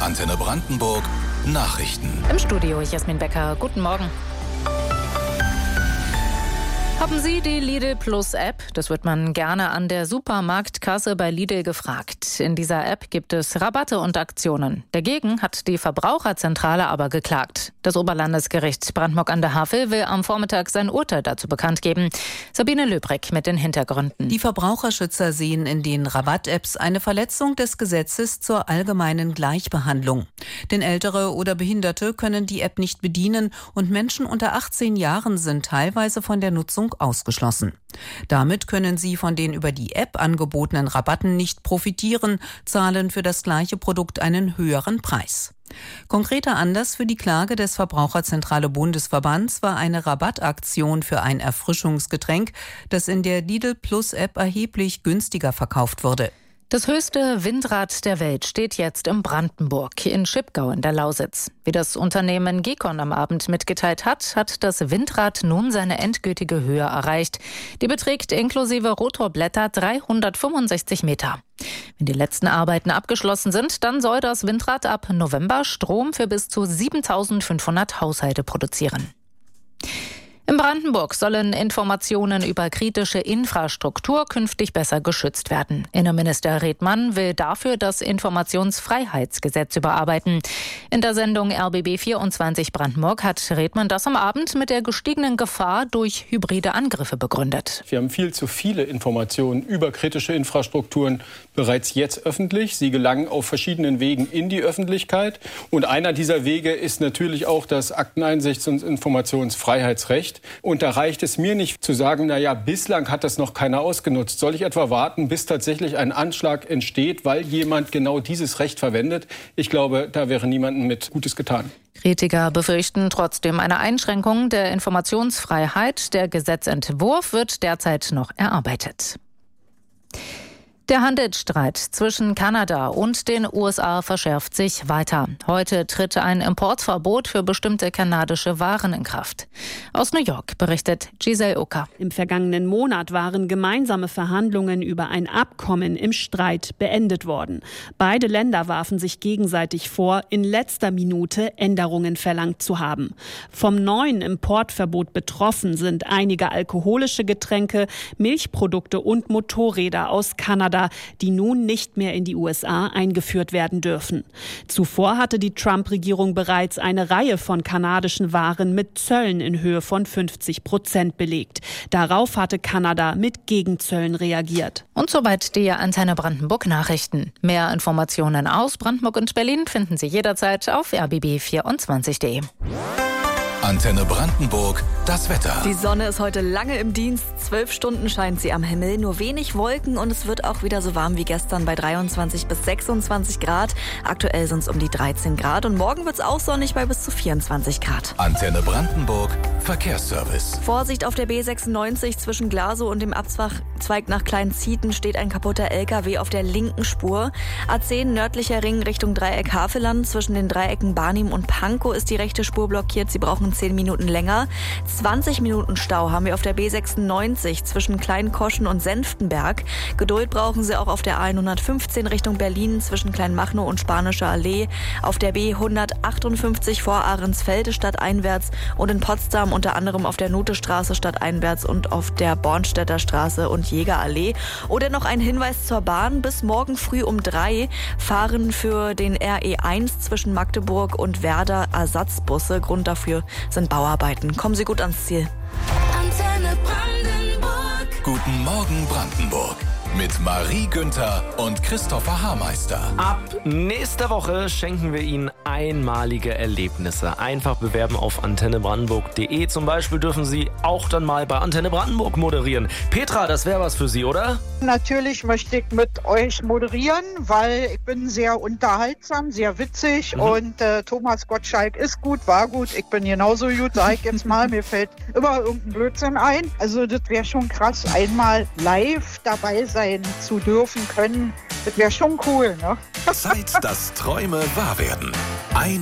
Antenne Brandenburg Nachrichten. Im Studio Jasmin Becker. Guten Morgen. Haben Sie die Lidl Plus App? Das wird man gerne an der Supermarktkasse bei Lidl gefragt. In dieser App gibt es Rabatte und Aktionen. Dagegen hat die Verbraucherzentrale aber geklagt. Das Oberlandesgericht Brandenburg an der Havel will am Vormittag sein Urteil dazu bekannt geben. Sabine Löbrig mit den Hintergründen. Die Verbraucherschützer sehen in den Rabatt-Apps eine Verletzung des Gesetzes zur allgemeinen Gleichbehandlung. Denn Ältere oder Behinderte können die App nicht bedienen und Menschen unter 18 Jahren sind teilweise von der Nutzung ausgeschlossen. Damit können sie von den über die App angebotenen Rabatten nicht profitieren, zahlen für das gleiche Produkt einen höheren Preis. Konkreter Anlass für die Klage des Verbraucherzentrale Bundesverbands war eine Rabattaktion für ein Erfrischungsgetränk, das in der Lidl Plus App erheblich günstiger verkauft wurde. Das höchste Windrad der Welt steht jetzt in Brandenburg, in Schipgau in der Lausitz. Wie das Unternehmen Gekon am Abend mitgeteilt hat, hat das Windrad nun seine endgültige Höhe erreicht. Die beträgt inklusive Rotorblätter 365 Meter. Wenn die letzten Arbeiten abgeschlossen sind, dann soll das Windrad ab November Strom für bis zu 7.500 Haushalte produzieren. In Brandenburg sollen Informationen über kritische Infrastruktur künftig besser geschützt werden. Innenminister Redmann will dafür das Informationsfreiheitsgesetz überarbeiten. In der Sendung RBB 24 Brandenburg hat Redmann das am Abend mit der gestiegenen Gefahr durch hybride Angriffe begründet. Wir haben viel zu viele Informationen über kritische Infrastrukturen bereits jetzt öffentlich. Sie gelangen auf verschiedenen Wegen in die Öffentlichkeit. Und einer dieser Wege ist natürlich auch das Akteneinsichts- und Informationsfreiheitsrecht. Und da reicht es mir nicht zu sagen, bislang hat das noch keiner ausgenutzt. Soll ich etwa warten, bis tatsächlich ein Anschlag entsteht, weil jemand genau dieses Recht verwendet? Ich glaube, da wäre niemandem mit Gutes getan. Kritiker befürchten trotzdem eine Einschränkung der Informationsfreiheit. Der Gesetzentwurf wird derzeit noch erarbeitet. Der Handelsstreit zwischen Kanada und den USA verschärft sich weiter. Heute tritt ein Importverbot für bestimmte kanadische Waren in Kraft. Aus New York berichtet Giselle Ucker. Im vergangenen Monat waren gemeinsame Verhandlungen über ein Abkommen im Streit beendet worden. Beide Länder warfen sich gegenseitig vor, in letzter Minute Änderungen verlangt zu haben. Vom neuen Importverbot betroffen sind einige alkoholische Getränke, Milchprodukte und Motorräder aus Kanada, die nun nicht mehr in die USA eingeführt werden dürfen. Zuvor hatte die Trump-Regierung bereits eine Reihe von kanadischen Waren mit Zöllen in Höhe von 50% belegt. Darauf hatte Kanada mit Gegenzöllen reagiert. Und soweit die Antenne Brandenburg Nachrichten. Mehr Informationen aus Brandenburg und Berlin finden Sie jederzeit auf rbb24.de. Antenne Brandenburg, das Wetter. Die Sonne ist heute lange im Dienst. 12 Stunden scheint sie am Himmel. Nur wenig Wolken und es wird auch wieder so warm wie gestern bei 23 bis 26 Grad. Aktuell sind es um die 13 Grad und morgen wird es auch sonnig bei bis zu 24 Grad. Antenne Brandenburg, Verkehrsservice. Vorsicht auf der B96 zwischen Glasow und dem Abzweig nach Kleinzieten steht ein kaputter LKW auf der linken Spur. A10 nördlicher Ring Richtung Dreieck Havelland. Zwischen den Dreiecken Barnim und Pankow ist die rechte Spur blockiert. Sie brauchen 10 Minuten länger. 20 Minuten Stau haben wir auf der B96 zwischen Kleinkoschen und Senftenberg. Geduld brauchen Sie auch auf der A115 Richtung Berlin zwischen Kleinmachnow und Spanischer Allee. Auf der B158 vor Ahrensfelde stadteinwärts und in Potsdam unter anderem auf der Nothestraße stadteinwärts und auf der Bornstedter Straße und Jägerallee. Oder noch ein Hinweis zur Bahn. Bis morgen früh um 3 fahren für den RE1 zwischen Magdeburg und Werder Ersatzbusse. Grund dafür sind Bauarbeiten. Kommen Sie gut ans Ziel. Antenne Brandenburg. Guten Morgen Brandenburg. Mit Marie Günther und Christopher Haarmeister. Ab nächster Woche schenken wir Ihnen einmalige Erlebnisse. Einfach bewerben auf antennebrandenburg.de. Zum Beispiel dürfen Sie auch dann mal bei Antenne Brandenburg moderieren. Petra, das wäre was für Sie, oder? Natürlich möchte ich mit euch moderieren, weil ich bin sehr unterhaltsam, sehr witzig und Thomas Gottschalk ist gut, war gut. Ich bin genauso gut, sag ich jetzt mal. Mir fällt immer irgendein Blödsinn ein. Also das wäre schon krass, einmal live dabei sein zu dürfen können. Das wäre schon cool, ne? Zeit, dass Träume wahr werden.